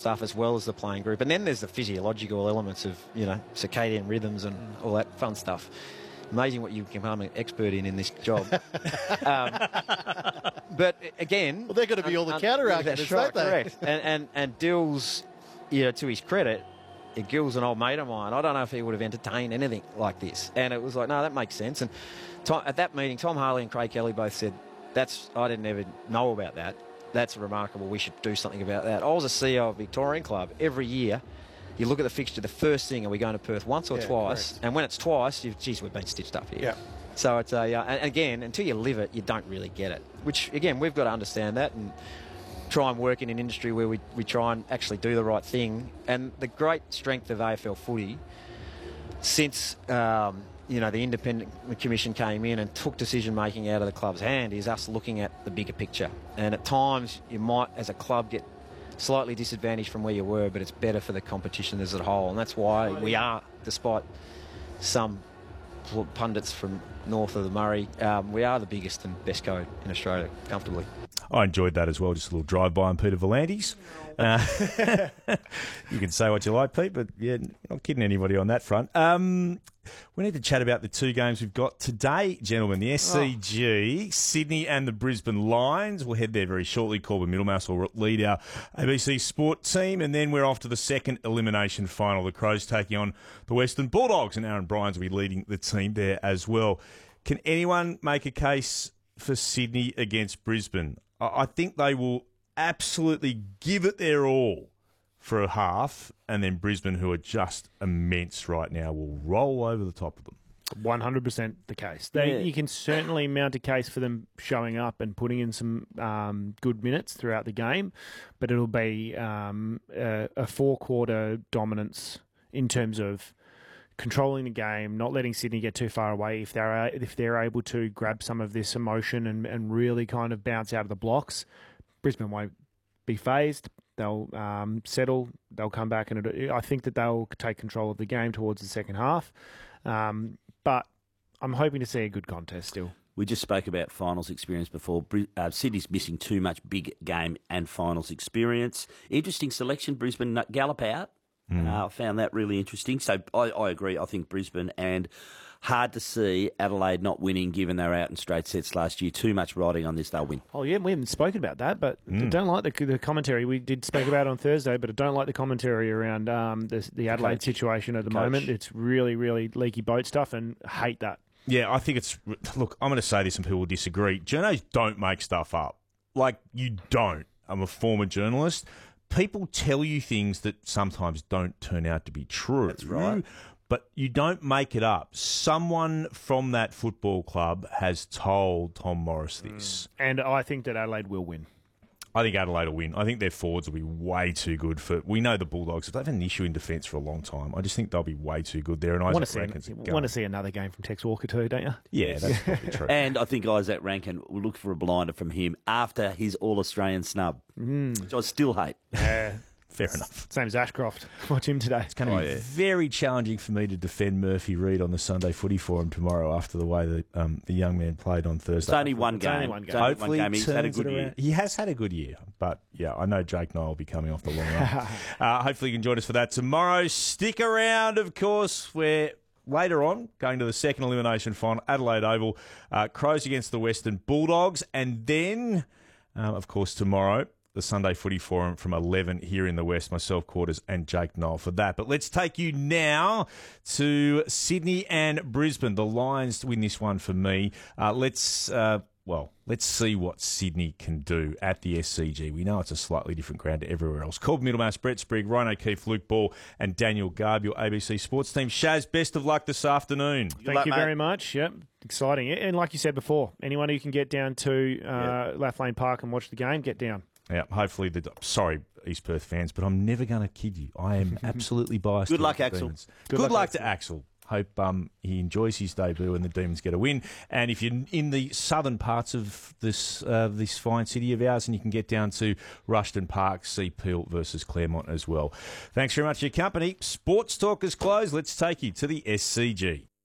stuff as well as the playing group. And then there's the physiological elements of, circadian rhythms and all that fun stuff. Amazing what you can become an expert in this job. But again... Well, they're going to be all the counter-arguments, right, aren't they? Correct. And Dills, to his credit, Gill's an old mate of mine. I don't know if he would have entertained anything like this. And it was like, no, that makes sense. And at that meeting, Tom Harley and Craig Kelly both said, I didn't ever know about that. That's remarkable. We should do something about that. I was a CEO of Victorian Club. Every year, you look at the fixture, the first thing, are we going to Perth once or twice? Correct. And when it's twice, we've been stitched up here. Yeah. So it's and again, until you live it, you don't really get it. Which, again, we've got to understand that and try and work in an industry where we try and actually do the right thing. And the great strength of AFL footy, since the Independent Commission came in and took decision-making out of the club's hand, is us looking at the bigger picture. And at times, you might, as a club, get slightly disadvantaged from where you were, but it's better for the competition as a whole. And that's why we are, despite some pundits from north of the Murray, we are the biggest and best code in Australia, comfortably. I enjoyed that as well, just a little drive-by on Peter Volandis. You can say what you like, Pete, but yeah, not kidding anybody on that front. We need to chat about the two games we've got today, gentlemen. The SCG, Sydney and the Brisbane Lions. We'll head there very shortly. Corbin Middlemass will lead our ABC Sport team, and then we're off to the second elimination final. The Crows taking on the Western Bulldogs, and Aaron Bryans will be leading the team there as well. Can anyone make a case for Sydney against Brisbane? I think they will absolutely give it their all for a half, and then Brisbane, who are just immense right now, will roll over the top of them. 100% the case. You can certainly mount a case for them showing up and putting in some good minutes throughout the game, but it'll be a four-quarter dominance in terms of controlling the game, not letting Sydney get too far away. If they're able to grab some of this emotion and really kind of bounce out of the blocks, Brisbane won't be phased. They'll settle. They'll come back, and I think that they'll take control of the game towards the second half. But I'm hoping to see a good contest still. We just spoke about finals experience before. Sydney's missing too much big game and finals experience. Interesting selection, Brisbane gallop out. Found that really interesting. So I agree. I think Brisbane, and hard to see Adelaide not winning given they were out in straight sets last year. Too much riding on this, they'll win. Oh, yeah, we haven't spoken about that, but I don't like the commentary. We did speak about it on Thursday, but I don't like the commentary around the Adelaide situation at the moment. It's really, really leaky boat stuff, and hate that. Yeah, I think it's... Look, I'm going to say this and people will disagree. Journos don't make stuff up. Like, you don't. I'm a former journalist. People tell you things that sometimes don't turn out to be true. That's right. But you don't make it up. Someone from that football club has told Tom Morris this. And I think that Adelaide will win. I think Adelaide will win. I think their forwards will be way too good for... We know the Bulldogs, they've had an issue in defence for a long time. I just think they'll be way too good there. And Isaac Rankin's want to see another game from Tex Walker too, don't you? Yeah, that's probably true. And I think Isaac Rankin will look for a blinder from him after his All-Australian snub, which I still hate. Yeah. Fair enough. Same as Ashcroft. Watch him today. It's going to be very challenging for me to defend Murphy Reid on the Sunday Footy Forum tomorrow after the way that the young man played on Thursday. It's only one game. Hopefully he's had a good year. He has had a good year, but yeah, I know Jake Nye will be coming off the long run. Hopefully you can join us for that tomorrow. Stick around, of course. We're later on going to the second elimination final, Adelaide Oval, Crows against the Western Bulldogs, and then, of course, tomorrow, the Sunday Footy Forum from 11 here in the West, myself, Quarters, and Jake Knoll for that. But let's take you now to Sydney and Brisbane. The Lions win this one for me. Let's see what Sydney can do at the SCG. We know it's a slightly different ground to everywhere else. Corbin Middlemass, Brett Sprigg, Ryan O'Keefe, Luke Ball, and Daniel Garb, your ABC Sports team. Shaz, best of luck this afternoon. Thank you very much. Yep, exciting. And like you said before, anyone who can get down to Lathlane Park and watch the game, get down. Yeah, hopefully sorry, East Perth fans, but I'm never going to kid you. I am absolutely biased. Good luck, Axel. Good luck to Axel. Hope he enjoys his debut and the Demons get a win. And if you're in the southern parts of this fine city of ours, and you can get down to Rushton Park, see Peel versus Claremont as well. Thanks very much for your company. Sports Talk is closed. Let's take you to the SCG.